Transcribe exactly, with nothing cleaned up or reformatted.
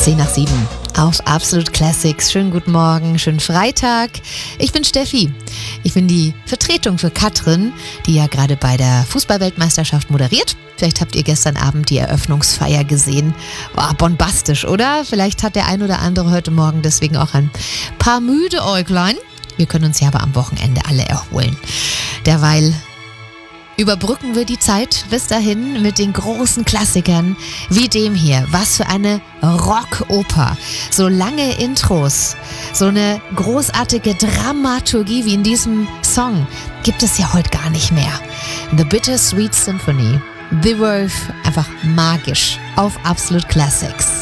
zehn nach sieben auf Absolut Classics. Schönen guten Morgen, schönen Freitag. Ich bin Steffi. Ich bin die Vertretung für Katrin, die ja gerade bei der Fußballweltmeisterschaft moderiert. Vielleicht habt ihr gestern Abend die Eröffnungsfeier gesehen. War bombastisch, oder? Vielleicht hat der ein oder andere heute Morgen deswegen auch ein paar müde Äuglein. Wir können uns ja aber am Wochenende alle erholen. Derweil überbrücken wir die Zeit bis dahin mit den großen Klassikern wie dem hier. Was für eine Rockoper. So lange Intros, so eine großartige Dramaturgie wie in diesem Song gibt es ja heute gar nicht mehr. The Bittersweet Symphony. The Worth, einfach magisch auf Absolut Classics.